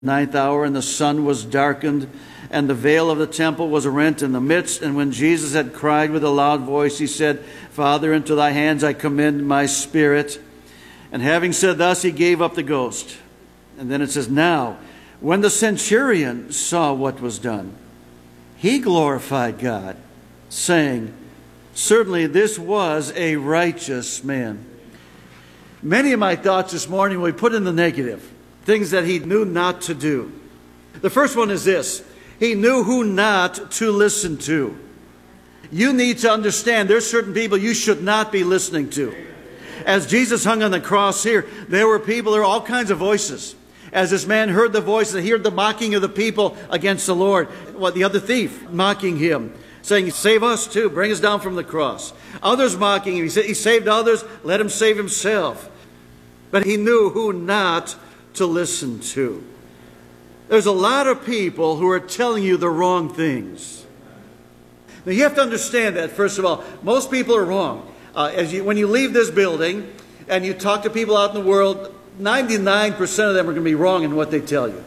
ninth hour, and the sun was darkened, and the veil of the temple was rent in the midst. And when Jesus had cried with a loud voice, he said, Father, into thy hands I commend my spirit. And having said thus, he gave up the ghost. And then it says, now, when the centurion saw what was done, he glorified God, saying, certainly this was a righteous man. Many of my thoughts this morning we put in the negative. Things that he knew not to do. The first one is this. He knew who not to listen to. You need to understand there's certain people you should not be listening to. As Jesus hung on the cross here, there were all kinds of voices. As this man heard the voices, he heard the mocking of the people against the Lord. The other thief mocking him, saying, save us too, bring us down from the cross. Others mocking him. He said, he saved others, let him save himself. But he knew who not to listen to. There's a lot of people who are telling you the wrong things. Now you have to understand that, first of all, most people are wrong. When you leave this building and you talk to people out in the world, 99% of them are going to be wrong in what they tell you.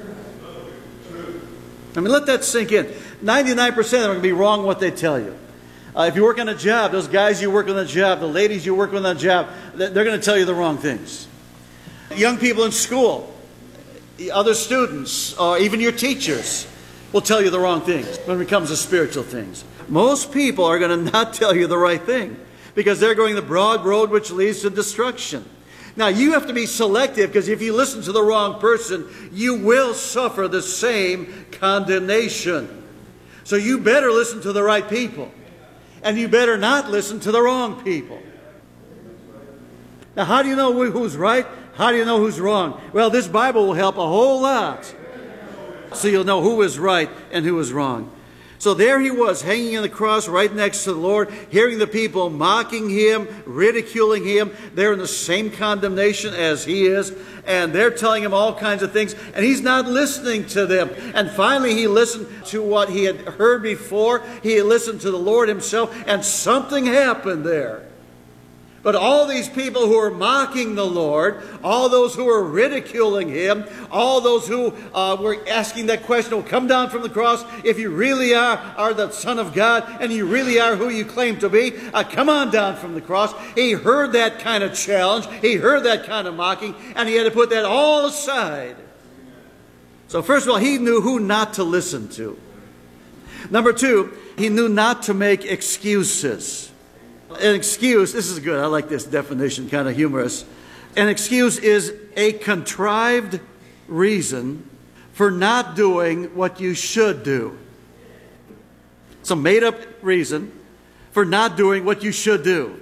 I mean, let that sink in. 99% of them are going to be wrong in what they tell you. If you work on a job, those guys you work on a job, the ladies you work with on a job, they're going to tell you the wrong things. Young people in school, other students, or even your teachers will tell you the wrong things when it comes to spiritual things. Most people are going to not tell you the right thing because they're going the broad road which leads to destruction. Now, you have to be selective because if you listen to the wrong person, you will suffer the same condemnation. So you better listen to the right people. And you better not listen to the wrong people. Now, how do you know who's right? How do you know who's wrong? Well, this Bible will help a whole lot. So you'll know who is right and who is wrong. So there he was, hanging on the cross right next to the Lord, hearing the people mocking him, ridiculing him. They're in the same condemnation as he is. And they're telling him all kinds of things. And he's not listening to them. And finally he listened to what he had heard before. He listened to the Lord himself. And something happened there. But all these people who are mocking the Lord, all those who are ridiculing him, all those who were asking that question, come down from the cross if you really are the Son of God and you really are who you claim to be. Come on down from the cross. He heard that kind of challenge. He heard that kind of mocking, and he had to put that all aside. So first of all, he knew who not to listen to. Number two, he knew not to make excuses. An excuse, this is good, I like this definition, kind of humorous. An excuse is a contrived reason for not doing what you should do. It's a made-up reason for not doing what you should do.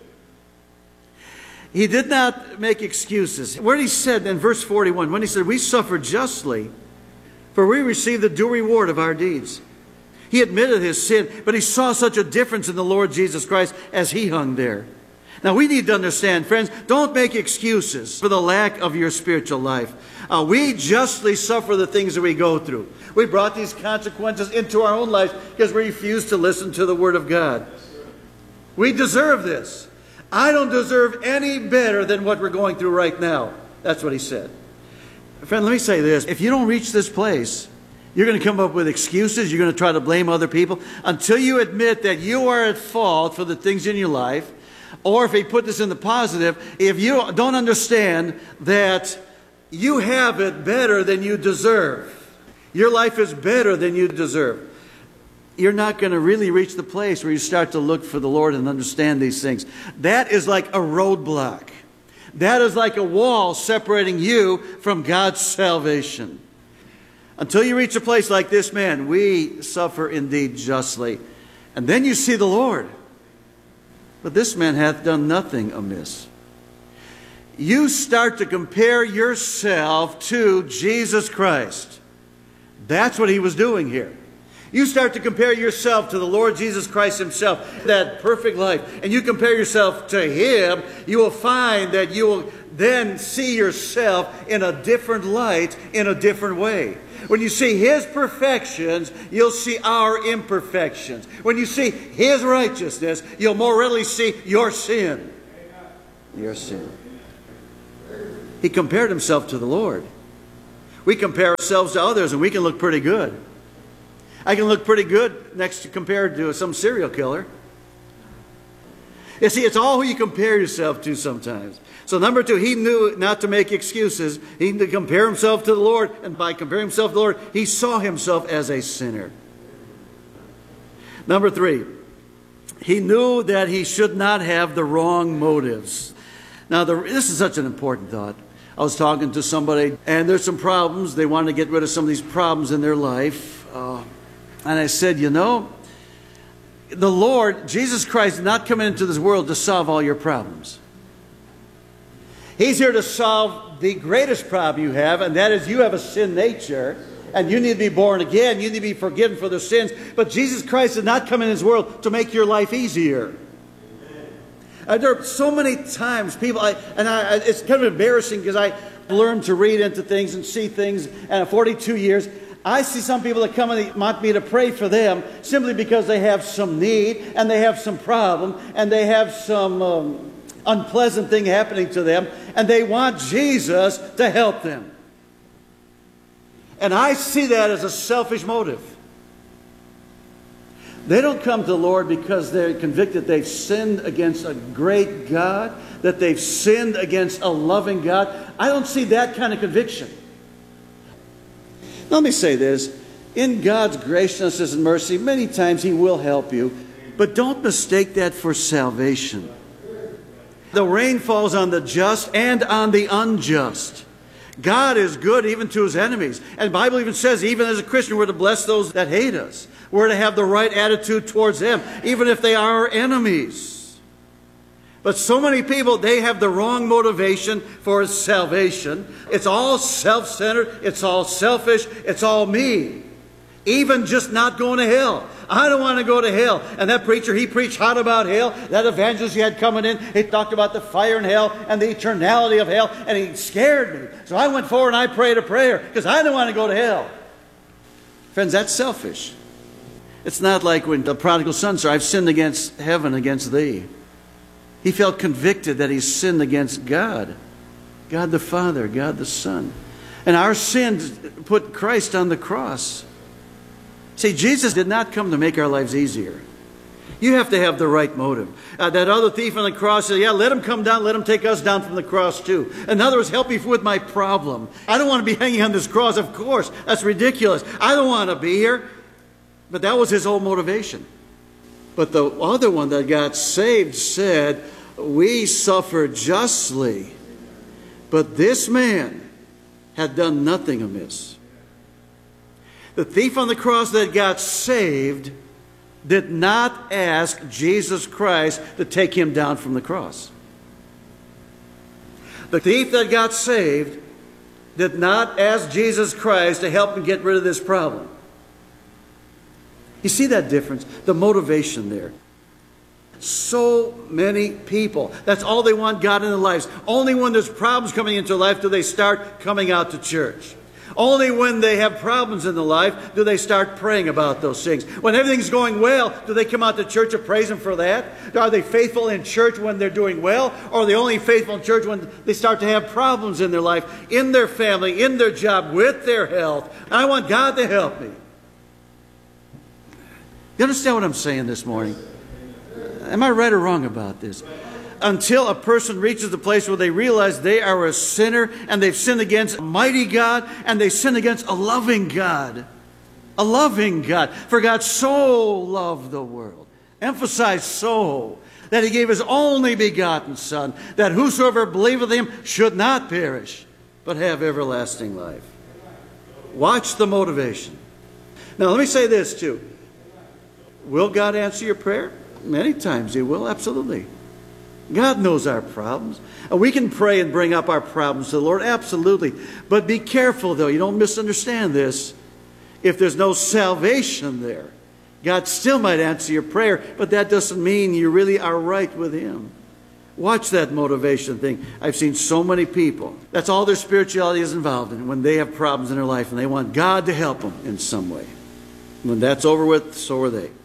He did not make excuses. Where he said in verse 41, when he said, we suffer justly, for we receive the due reward of our deeds. He admitted his sin, but he saw such a difference in the Lord Jesus Christ as he hung there. Now we need to understand, friends, don't make excuses for the lack of your spiritual life. We justly suffer the things that we go through. We brought these consequences into our own lives because we refuse to listen to the Word of God. We deserve this. I don't deserve any better than what we're going through right now. That's what he said. Friend, let me say this. If you don't reach this place, you're going to come up with excuses. You're going to try to blame other people until you admit that you are at fault for the things in your life. Or if he put this in the positive, if you don't understand that you have it better than you deserve, your life is better than you deserve, you're not going to really reach the place where you start to look for the Lord and understand these things. That is like a roadblock. That is like a wall separating you from God's salvation. Until you reach a place like this man, we suffer indeed justly. And then you see the Lord. But this man hath done nothing amiss. You start to compare yourself to Jesus Christ. That's what he was doing here. You start to compare yourself to the Lord Jesus Christ himself, that perfect life, and you compare yourself to him, you will find that you will then see yourself in a different light, in a different way. When you see his perfections, you'll see our imperfections. When you see his righteousness, you'll more readily see your sin. Your sin. He compared himself to the Lord. We compare ourselves to others and we can look pretty good. I can look pretty good compared to some serial killer. You see, it's all who you compare yourself to sometimes. So number 2, he knew not to make excuses. He knew to compare himself to the Lord. And by comparing himself to the Lord, he saw himself as a sinner. Number 3, he knew that he should not have the wrong motives. Now, this is such an important thought. I was talking to somebody, and there's some problems. They want to get rid of some of these problems in their life. And I said, you know, the Lord, Jesus Christ, did not come into this world to solve all your problems. He's here to solve the greatest problem you have, and that is you have a sin nature, and you need to be born again. You need to be forgiven for their sins. But Jesus Christ did not come in this world to make your life easier. There are so many times people, it's kind of embarrassing because I learned to read into things and see things, and in 42 years, I see some people that come and they want me to pray for them simply because they have some need and they have some problem and they have some unpleasant thing happening to them and they want Jesus to help them. And I see that as a selfish motive. They don't come to the Lord because they're convicted they've sinned against a great God, that they've sinned against a loving God. I don't see that kind of conviction. Let me say this. In God's graciousness and mercy, many times He will help you. But don't mistake that for salvation. The rain falls on the just and on the unjust. God is good even to His enemies. And the Bible even says, even as a Christian, we're to bless those that hate us. We're to have the right attitude towards them, even if they are our enemies. But so many people, they have the wrong motivation for salvation. It's all self-centered. It's all selfish. It's all me. Even just not going to hell. I don't want to go to hell. And that preacher, he preached hot about hell. That evangelist he had coming in, he talked about the fire in hell and the eternality of hell. And he scared me. So I went forward and I prayed a prayer because I don't want to go to hell. Friends, that's selfish. It's not like when the prodigal son said, I've sinned against heaven, against thee. He felt convicted that he sinned against God. God the Father, God the Son. And our sins put Christ on the cross. See, Jesus did not come to make our lives easier. You have to have the right motive. That other thief on the cross said, yeah, let him come down, let him take us down from the cross too. In other words, help me with my problem. I don't want to be hanging on this cross, of course. That's ridiculous. I don't want to be here. But that was his whole motivation. But the other one that got saved said, we suffer justly, but this man had done nothing amiss. The thief on the cross that got saved did not ask Jesus Christ to take him down from the cross. The thief that got saved did not ask Jesus Christ to help him get rid of this problem. You see that difference? The motivation there. So many people, that's all they want God in their lives. Only when there's problems coming into their life do they start coming out to church. Only when they have problems in their life do they start praying about those things. When everything's going well, do they come out to church and praise Him for that? Are they faithful in church when they're doing well? Or are they only faithful in church when they start to have problems in their life, in their family, in their job, with their health? I want God to help me. You understand what I'm saying this morning? Am I right or wrong about this? Until a person reaches the place where they realize they are a sinner and they've sinned against a mighty God and they sin against a loving God. A loving God. For God so loved the world. Emphasize so. That He gave His only begotten Son. That whosoever believeth Him should not perish, but have everlasting life. Watch the motivation. Now let me say this too. Will God answer your prayer? Many times He will, absolutely. God knows our problems. We can pray and bring up our problems to the Lord, absolutely. But be careful, though. You don't misunderstand this. If there's no salvation there, God still might answer your prayer, but that doesn't mean you really are right with Him. Watch that motivation thing. I've seen so many people. That's all their spirituality is involved in when they have problems in their life and they want God to help them in some way. When that's over with, so are they.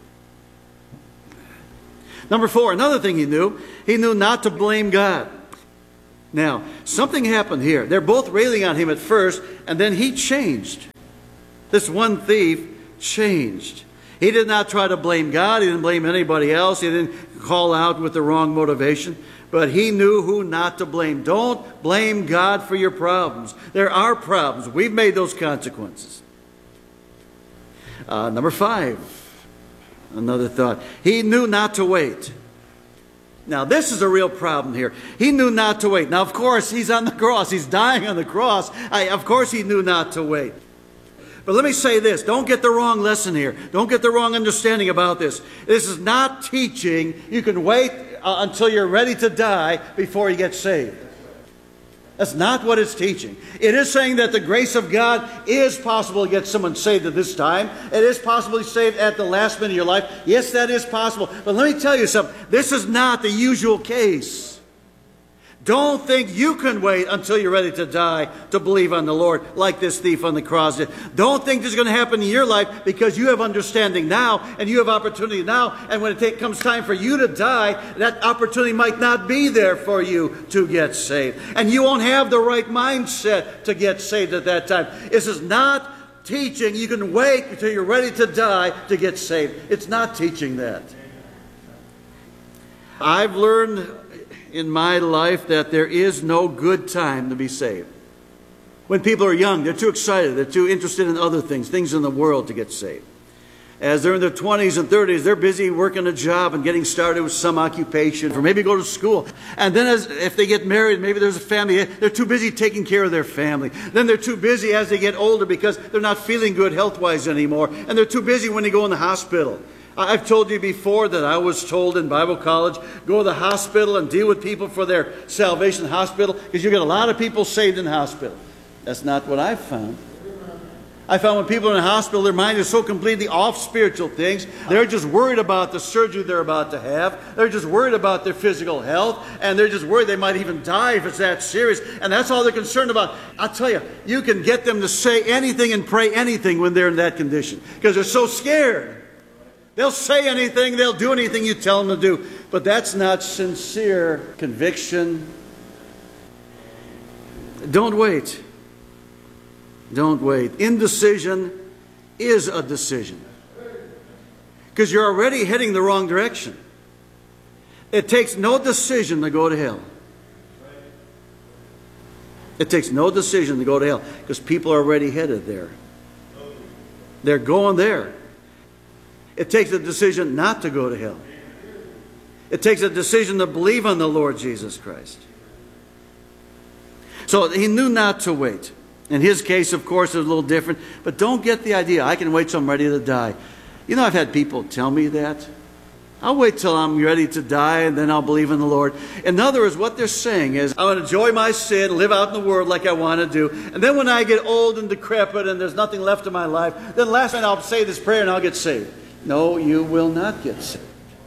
Number 4, another thing he knew not to blame God. Now, something happened here. They're both railing on him at first, and then he changed. This one thief changed. He did not try to blame God. He didn't blame anybody else. He didn't call out with the wrong motivation. But he knew who not to blame. Don't blame God for your problems. There are problems. We've made those consequences. Number 5, another thought. He knew not to wait. Now, this is a real problem here. He knew not to wait. Now, of course, he's on the cross. He's dying on the cross. Of course, he knew not to wait. But let me say this. Don't get the wrong lesson here. Don't get the wrong understanding about this. This is not teaching you can wait until you're ready to die before you get saved. That's not what it's teaching. It is saying that the grace of God is possible to get someone saved at this time. It is possible to be saved at the last minute of your life. Yes, that is possible. But let me tell you something. This is not the usual case. Don't think you can wait until you're ready to die to believe on the Lord like this thief on the cross did. Don't think this is going to happen in your life because you have understanding now and you have opportunity now. And when it comes time for you to die, that opportunity might not be there for you to get saved. And you won't have the right mindset to get saved at that time. This is not teaching you can wait until you're ready to die to get saved. It's not teaching that. I've learned in my life that there is no good time to be saved. When people are young, they're too excited. They're too interested in other things in the world to get saved. As they're in their 20s and 30s, they're busy working a job and getting started with some occupation, or maybe go to school. And then if they get married, maybe there's a family, they're too busy taking care of their family. Then they're too busy as they get older because they're not feeling good health-wise anymore. And they're too busy when they go in the hospital. I've told you before that I was told in Bible college, go to the hospital and deal with people for their salvation hospital, because you get a lot of people saved in the hospital. That's not what I've found. I found when people are in the hospital, their mind is so completely off spiritual things. They're just worried about the surgery they're about to have. They're just worried about their physical health. And they're just worried they might even die if it's that serious. And that's all they're concerned about. I'll tell you, you can get them to say anything and pray anything when they're in that condition, because they're so scared. They'll say anything, they'll do anything you tell them to do. But that's not sincere conviction. Don't wait. Don't wait. Indecision is a decision, because you're already heading the wrong direction. It takes no decision to go to hell. It takes no decision to go to hell, because people are already headed there. They're going there. It takes a decision not to go to hell. It takes a decision to believe on the Lord Jesus Christ. So he knew not to wait. In his case, of course, it was a little different. But don't get the idea, I can wait till I'm ready to die. You know, I've had people tell me that. I'll wait till I'm ready to die and then I'll believe in the Lord. In other words, what they're saying is, I want to enjoy my sin, live out in the world like I want to do. And then when I get old and decrepit and there's nothing left of my life, then last night I'll say this prayer and I'll get saved. No, you will not get saved.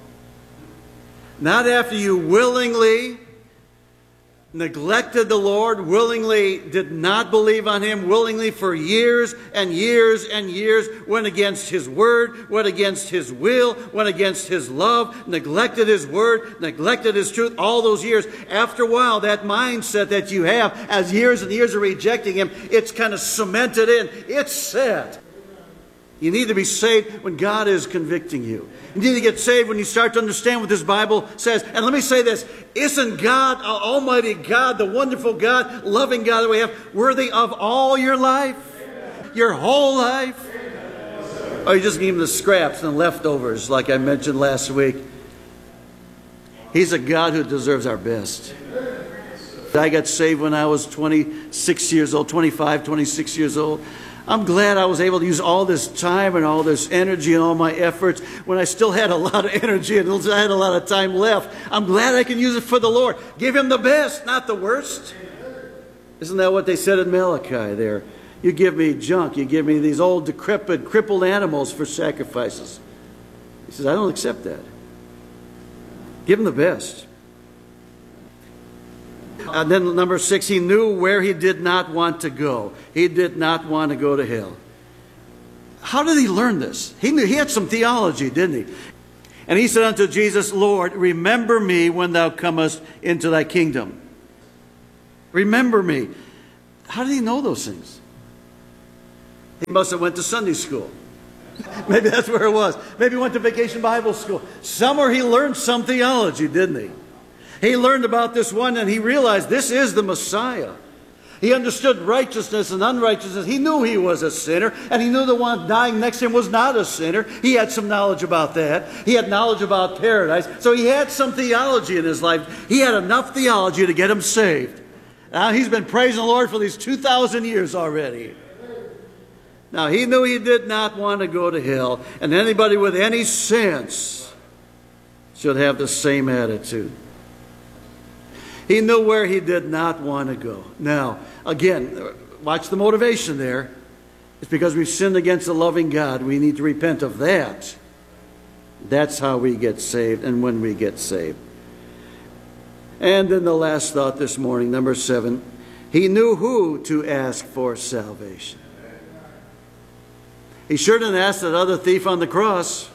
Not after you willingly neglected the Lord, willingly did not believe on Him, willingly for years and years and years went against His Word, went against His will, went against His love, neglected His Word, neglected His truth all those years. After a while, that mindset that you have as years and years of rejecting Him, it's kind of cemented in. It's set. You need to be saved when God is convicting you. You need to get saved when you start to understand what this Bible says. And let me say this. Isn't God, Almighty God, the wonderful God, loving God that we have, worthy of all your life? Your whole life? Or you just give Him the scraps and the leftovers like I mentioned last week? He's a God who deserves our best. I got saved when I was 26 years old, 25, 26 years old. I'm glad I was able to use all this time and all this energy and all my efforts when I still had a lot of energy and I had a lot of time left. I'm glad I can use it for the Lord. Give Him the best, not the worst. Isn't that what they said in Malachi there? You give me junk. You give me these old, decrepit, crippled animals for sacrifices. He says, I don't accept that. Give Him the best. And then number 6, he knew where he did not want to go. He did not want to go to hell. How did he learn this? He knew, he had some theology, didn't he? And he said unto Jesus, Lord, remember me when thou comest into thy kingdom. Remember me. How did he know those things? He must have went to Sunday school. Maybe that's where it was. Maybe he went to Vacation Bible School. Somewhere he learned some theology, didn't he? He learned about this one and he realized this is the Messiah. He understood righteousness and unrighteousness. He knew he was a sinner, and he knew the one dying next to him was not a sinner. He had some knowledge about that. He had knowledge about paradise. So he had some theology in his life. He had enough theology to get him saved. Now he's been praising the Lord for these 2,000 years already. Now he knew he did not want to go to hell, and anybody with any sense should have the same attitude. He knew where he did not want to go. Now, again, watch the motivation there. It's because we've sinned against a loving God. We need to repent of that. That's how we get saved and when we get saved. And then the last thought this morning, number 7, he knew who to ask for salvation. He sure didn't ask that other thief on the cross.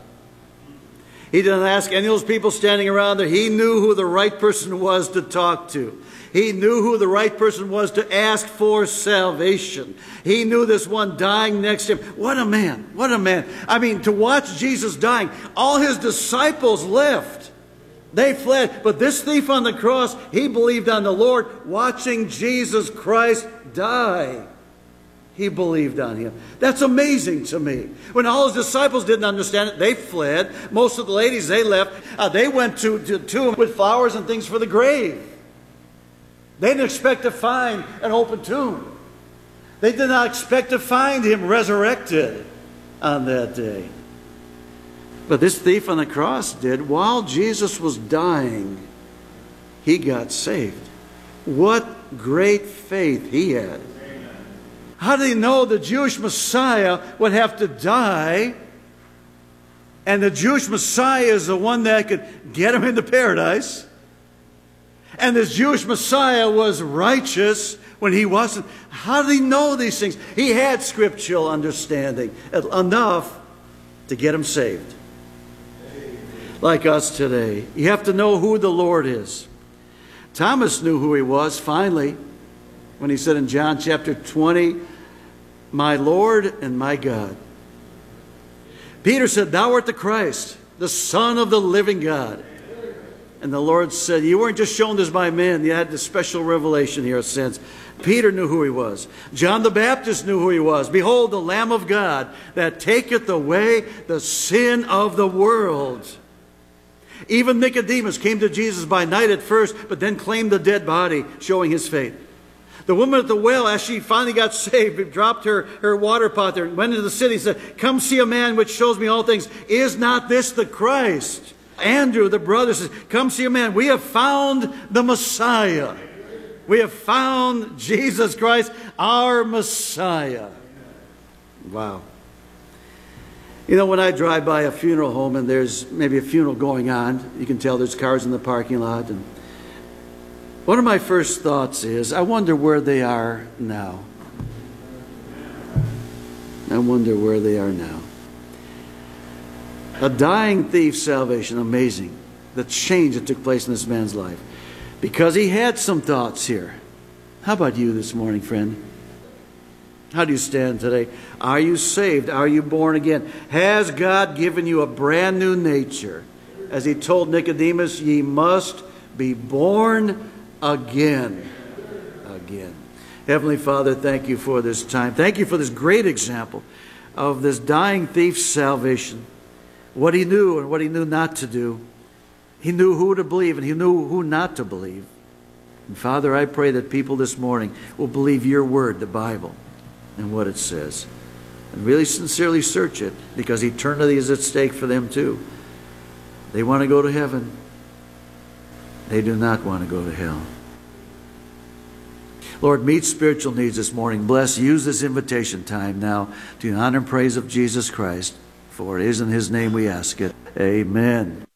He didn't ask any of those people standing around there. He knew who the right person was to talk to. He knew who the right person was to ask for salvation. He knew this one dying next to him. What a man. What a man. I mean, to watch Jesus dying, all his disciples left. They fled. But this thief on the cross, he believed on the Lord, watching Jesus Christ die. He believed on him. That's amazing to me. When all his disciples didn't understand it, they fled. Most of the ladies, they left. They went to him with flowers and things for the grave. They didn't expect to find an open tomb. They did not expect to find him resurrected on that day. But this thief on the cross did. While Jesus was dying, he got saved. What great faith he had. How did he know the Jewish Messiah would have to die? And the Jewish Messiah is the one that could get him into paradise. And this Jewish Messiah was righteous when he wasn't. How did he know these things? He had scriptural understanding enough to get him saved. Like us today. You have to know who the Lord is. Thomas knew who he was finally when he said in John chapter 20, "My Lord and my God." Peter said, "Thou art the Christ, the Son of the living God." And the Lord said, "You weren't just shown this by men. You had this special revelation here, a sense." Peter knew who he was. John the Baptist knew who he was. "Behold, the Lamb of God that taketh away the sin of the world." Even Nicodemus came to Jesus by night at first, but then claimed the dead body, showing his faith. The woman at the well, as she finally got saved, dropped her water pot there, went into the city and said, "Come see a man which shows me all things. Is not this the Christ?" Andrew, the brother, says, "Come see a man. We have found the Messiah. We have found Jesus Christ, our Messiah." Wow. You know, when I drive by a funeral home and there's maybe a funeral going on, you can tell there's cars in the parking lot, and one of my first thoughts is, I wonder where they are now. I wonder where they are now. A dying thief's salvation, amazing. The change that took place in this man's life. Because he had some thoughts here. How about you this morning, friend? How do you stand today? Are you saved? Are you born again? Has God given you a brand new nature? As he told Nicodemus, ye must be born again. Again. Heavenly Father, thank you for this time. Thank you for this great example of this dying thief's salvation. What he knew and what he knew not to do. He knew who to believe and he knew who not to believe. And Father, I pray that people this morning will believe your word, the Bible, and what it says. And really sincerely search it, because eternity is at stake for them too. They want to go to heaven. They do not want to go to hell. Lord, meet spiritual needs this morning. Bless, use this invitation time now to the honor and praise of Jesus Christ. For it is in his name we ask it. Amen.